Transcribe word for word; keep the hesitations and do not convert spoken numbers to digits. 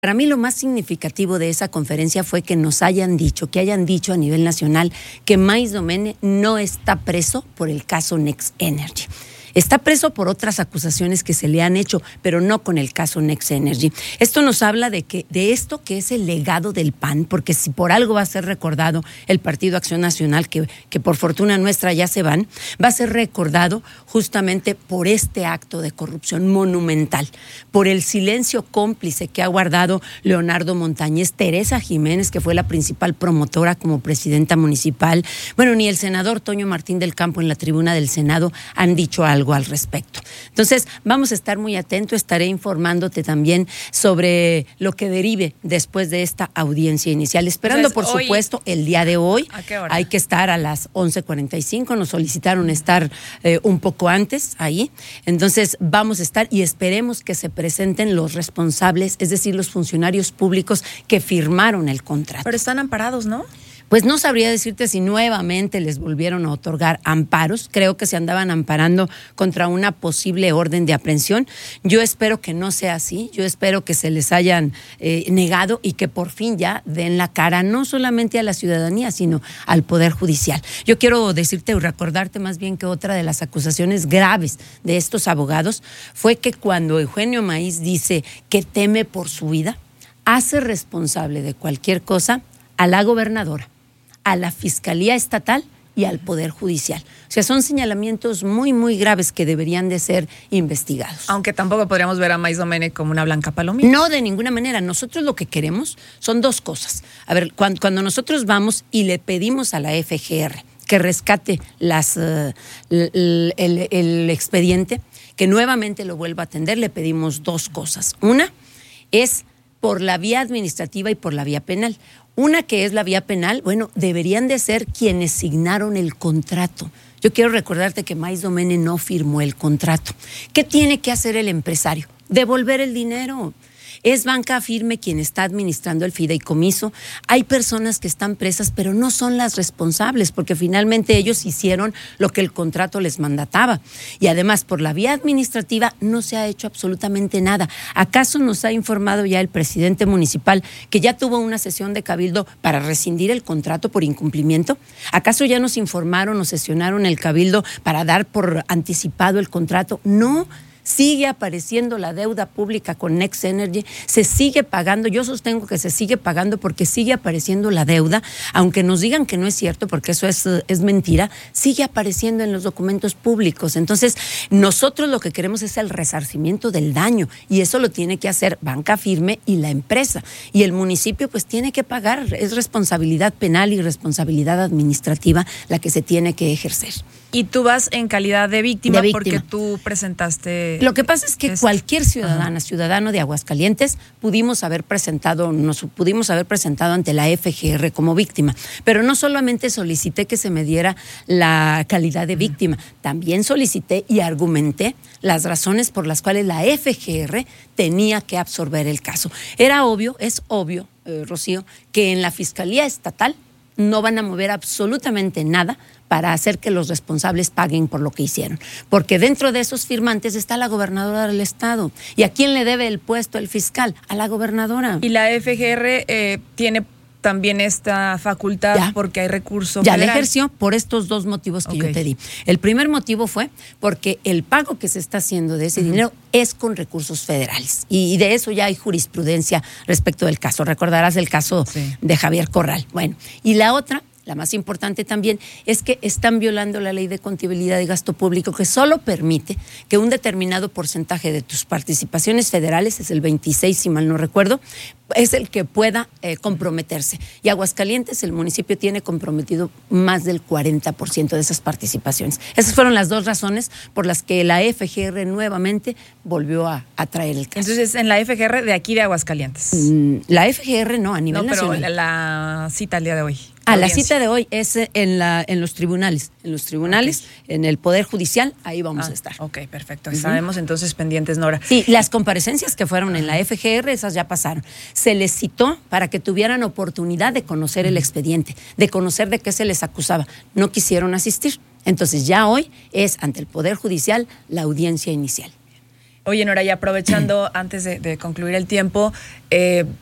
Para mí lo más significativo de esa conferencia fue que nos hayan dicho, que hayan dicho a nivel nacional que Mais Domene no está preso por el caso Next Energy. Está preso por otras acusaciones que se le han hecho, pero no con el caso Next Energy. Esto nos habla de que de esto que es el legado del P A N, porque si por algo va a ser recordado el Partido Acción Nacional, que, que por fortuna nuestra ya se van, va a ser recordado justamente por este acto de corrupción monumental, por el silencio cómplice que ha guardado Leonardo Montañez, Teresa Jiménez, que fue la principal promotora como presidenta municipal. Bueno, ni el senador Toño Martín del Campo en la tribuna del Senado han dicho algo algo al respecto. Entonces, vamos a estar muy atentos, estaré informándote también sobre lo que derive después de esta audiencia inicial. Esperando, Entonces, por hoy, supuesto, el día de hoy. ¿A qué hora? Hay que estar a las once cuarenta y cinco, nos solicitaron estar eh, un poco antes ahí. Entonces, vamos a estar y esperemos que se presenten los responsables, es decir, los funcionarios públicos que firmaron el contrato. Pero están amparados, ¿no? Pues no sabría decirte si nuevamente les volvieron a otorgar amparos. Creo que se andaban amparando contra una posible orden de aprehensión. Yo espero que no sea así. Yo espero que se les hayan eh, negado y que por fin ya den la cara no solamente a la ciudadanía, sino al Poder Judicial. Yo quiero decirte y recordarte más bien que otra de las acusaciones graves de estos abogados fue que cuando Eugenio Maiz dice que teme por su vida, hace responsable de cualquier cosa a la gobernadora, a la Fiscalía Estatal y al Poder Judicial. O sea, son señalamientos muy, muy graves que deberían de ser investigados. Aunque tampoco podríamos ver a Mais Domene como una blanca palomita. No, de ninguna manera. Nosotros lo que queremos son dos cosas. A ver, cuando, cuando nosotros vamos y le pedimos a la F G R que rescate las, uh, el, el, el expediente, que nuevamente lo vuelva a atender, le pedimos dos cosas. Una es por la vía administrativa y por la vía penal. Una que es la vía penal, bueno, deberían de ser quienes signaron el contrato. Yo quiero recordarte que Mais Domene no firmó el contrato. ¿Qué tiene que hacer el empresario? Devolver el dinero. Es Banca Firme quien está administrando el fideicomiso. Hay personas que están presas, pero no son las responsables, porque finalmente ellos hicieron lo que el contrato les mandataba. Y además, por la vía administrativa no se ha hecho absolutamente nada. ¿Acaso nos ha informado ya el presidente municipal que ya tuvo una sesión de cabildo para rescindir el contrato por incumplimiento? ¿Acaso ya nos informaron o sesionaron el cabildo para dar por anticipado el contrato? No. Sigue apareciendo la deuda pública con Next Energy, se sigue pagando, yo sostengo que se sigue pagando porque sigue apareciendo la deuda, aunque nos digan que no es cierto, porque eso es, es mentira, sigue apareciendo en los documentos públicos. Entonces, nosotros lo que queremos es el resarcimiento del daño, y eso lo tiene que hacer Banca Firme y la empresa, y el municipio pues tiene que pagar, es responsabilidad penal y responsabilidad administrativa la que se tiene que ejercer. Y tú vas en calidad de víctima, de víctima. porque tú presentaste... Lo que pasa es que este. cualquier ciudadana, Ajá. ciudadano de Aguascalientes, pudimos haber presentado, nos pudimos haber presentado ante la F G R como víctima, pero no solamente solicité que se me diera la calidad de víctima, uh-huh. también solicité y argumenté las razones por las cuales la F G R tenía que absorber el caso. Era obvio, es obvio, eh, Rocío, que en la Fiscalía Estatal no van a mover absolutamente nada para hacer que los responsables paguen por lo que hicieron. Porque dentro de esos firmantes está la gobernadora del estado. ¿Y a quién le debe el puesto el fiscal? A la gobernadora. Y la F G R eh, tiene también esta facultad ya. porque hay recurso Ya federal. la ejerció por estos dos motivos que okay. yo te di. El primer motivo fue porque el pago que se está haciendo de ese uh-huh. dinero es con recursos federales. Y de eso ya hay jurisprudencia respecto del caso. Recordarás el caso sí. de Javier Corral. Bueno, y la otra, la más importante también, es que están violando la ley de contabilidad de gasto público, que solo permite que un determinado porcentaje de tus participaciones federales, es el veintiséis si mal no recuerdo, es el que pueda eh, comprometerse. Y Aguascalientes, el municipio tiene comprometido más del cuarenta por ciento de esas participaciones. Esas fueron las dos razones por las que la F G R nuevamente volvió a, a traer el caso. Entonces, en la F G R de aquí de Aguascalientes. Mm, la F G R no, a nivel no, pero nacional. La, la cita al día de hoy. Ah, la cita de hoy es en, la, en los tribunales, en los tribunales, okay. en el Poder Judicial, ahí vamos ah, a estar. Ok, perfecto. Uh-huh. Sabemos entonces pendientes, Nora. Sí, las comparecencias que fueron en la F G R, esas ya pasaron. Se les citó para que tuvieran oportunidad de conocer el expediente, de conocer de qué se les acusaba. No quisieron asistir. Entonces ya hoy es ante el Poder Judicial la audiencia inicial. Oye, Nora, y aprovechando, antes de, de concluir el tiempo, eh,